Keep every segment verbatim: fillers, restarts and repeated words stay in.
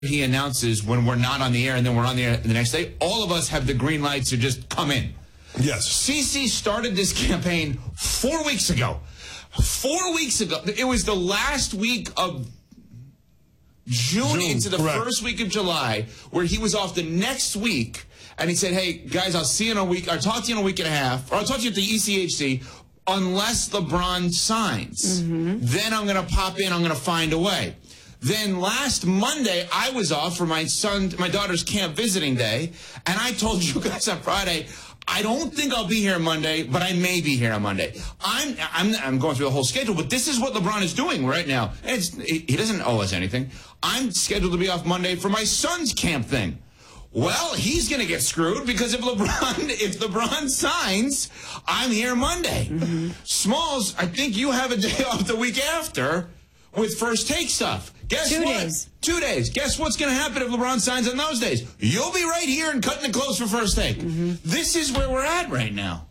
he announces when we're not on the air and then we're on the air the next day, all of us have the green lights to just come in. Yes. C C started this campaign four weeks ago. Four weeks ago. It was the last week of June, June into the correct. first week of July, where he was off the next week, and he said, hey, guys, I'll see you in a week. I'll talk to you in a week and a half, or I'll talk to you at the E C H C, unless LeBron signs. Mm-hmm. Then I'm going to pop in. I'm going to find a way. Then last Monday, I was off for my son, my daughter's camp visiting day, and I told you guys on Friday, I don't think I'll be here Monday, but I may be here on Monday. I'm I'm I'm going through the whole schedule, but this is what LeBron is doing right now. And it's, he doesn't owe us anything. I'm scheduled to be off Monday for my son's camp thing. Well, he's going to get screwed because if LeBron if LeBron signs, I'm here Monday. Mm-hmm. Smalls, I think you have a day off the week after with First Take stuff. Guess Two what? days. Two days. Guess what's going to happen if LeBron signs on those days? You'll be right here and cutting it close for First Take. Mm-hmm. This is where we're at right now.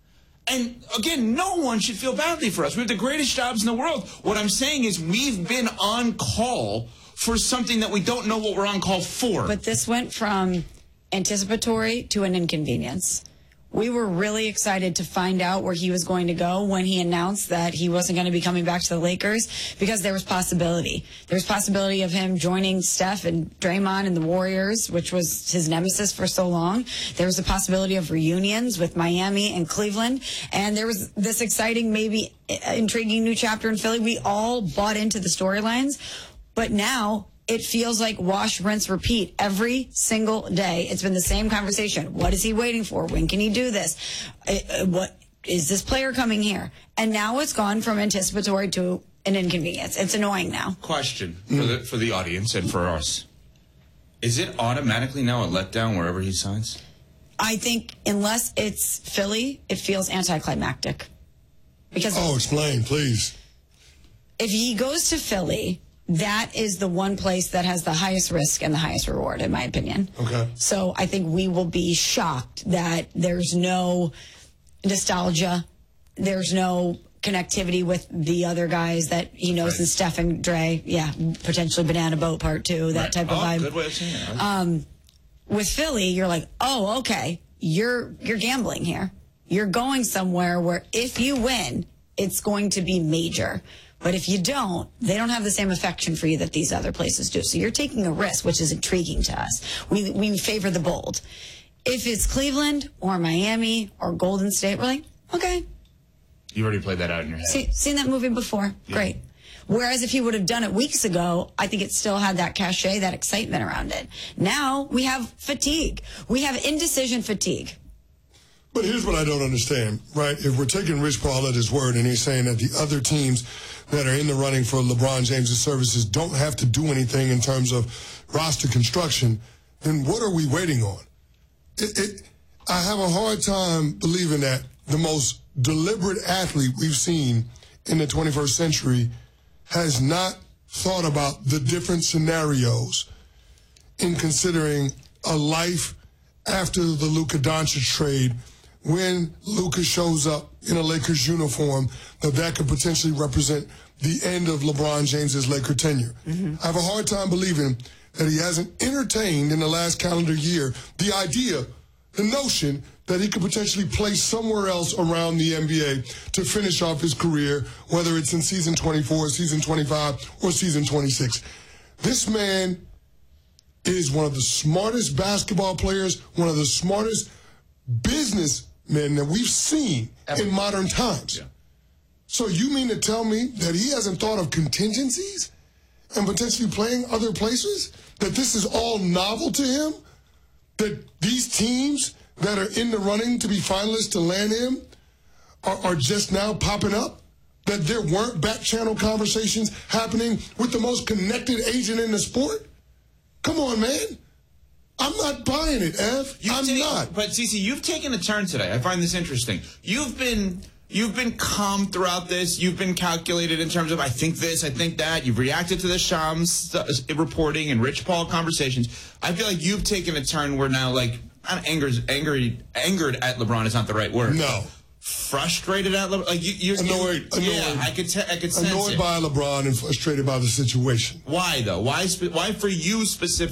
And, again, no one should feel badly for us. We have the greatest jobs in the world. What I'm saying is we've been on call for something that we don't know what we're on call for. But this went from anticipatory to an inconvenience. We were really excited to find out where he was going to go when he announced that he wasn't going to be coming back to the Lakers, because there was possibility. There was possibility of him joining Steph and Draymond and the Warriors, which was his nemesis for so long. There was a possibility of reunions with Miami and Cleveland. And there was this exciting, maybe intriguing new chapter in Philly. We all bought into the storylines. But now it feels like wash, rinse, repeat every single day. It's been the same conversation. What is he waiting for? When can he do this? Uh, what is this player coming here? And now it's gone from anticipatory to an inconvenience. It's annoying now. Question for the for the audience and for us. Is it automatically now a letdown wherever he signs? I think unless it's Philly, it feels anticlimactic. Because Oh, explain, please. if he goes to Philly, that is the one place that has the highest risk and the highest reward, in my opinion. Okay. So I think we will be shocked that there's no nostalgia, there's no connectivity with the other guys that he knows, Right. and Steph and Dre, yeah, potentially Banana Boat Part Two, that Right. type of oh, vibe. Good way of saying it. Um, with Philly, you're like, oh, okay, you're you're gambling here. You're going somewhere where if you win, it's going to be major. But if you don't, they don't have the same affection for you that these other places do. So you're taking a risk, which is intriguing to us. We we favor the bold. If it's Cleveland or Miami or Golden State, we're like, okay, You already played that out in your head. see, seen that movie before. Yeah. Great. Whereas if he would have done it weeks ago, I think it still had that cachet, that excitement around it. Now we have fatigue. We have indecision fatigue. But here's what I don't understand, right? If we're taking Rich Paul at his word and he's saying that the other teams that are in the running for LeBron James' services don't have to do anything in terms of roster construction, then what are we waiting on? It, it, I have a hard time believing that the most deliberate athlete we've seen in the twenty-first century has not thought about the different scenarios in considering a life after the Luka Doncic trade, when Luka shows up in a Lakers uniform, that that could potentially represent the end of LeBron James's Laker tenure. Mm-hmm. I have a hard time believing that he hasn't entertained in the last calendar year the idea, the notion that he could potentially play somewhere else around the N B A to finish off his career, whether it's in season twenty-four, season twenty-five, or season twenty-six. This man is one of the smartest basketball players, one of the smartest businessmen that we've seen Ever. in modern times. Yeah. So you mean to tell me that he hasn't thought of contingencies and potentially playing other places? That this is all novel to him? That these teams that are in the running to be finalists to land him are, are just now popping up? That there weren't back channel conversations happening with the most connected agent in the sport? Come on, man. I'm not buying it, Ev. You've I'm taken, not. But, Cece, you've taken a turn today. I find this interesting. You've been you've been calm throughout this. You've been calculated in terms of, I think this, I think that. You've reacted to the Shams uh, reporting and Rich Paul conversations. I feel like you've taken a turn where now, like, not angers, angry, angered at LeBron is not the right word. No. frustrated at LeBron? Like you, you're annoyed, you, annoyed. Yeah, I could, te- I could sense Annoyed it. by LeBron and frustrated by the situation. Why though? Why? Spe- why for you specifically?